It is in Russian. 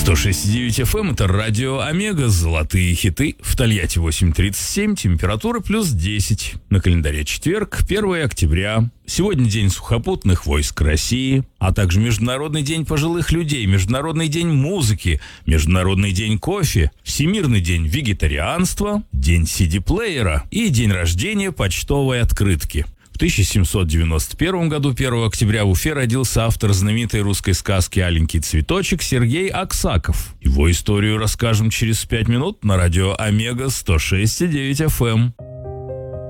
106,9 FM – это радио Омега, золотые хиты. В Тольятти 8:37, температура плюс 10. На календаре четверг, 1 октября. Сегодня День сухопутных войск России, а также Международный день пожилых людей, Международный день музыки, Международный день кофе, Всемирный день вегетарианства, День CD-плеера и день рождения почтовой открытки. В 1791 году, 1 октября, в Уфе родился автор знаменитой русской сказки «Аленький цветочек» Сергей Аксаков. Его историю расскажем через 5 минут на радио Омега 106,9 FM.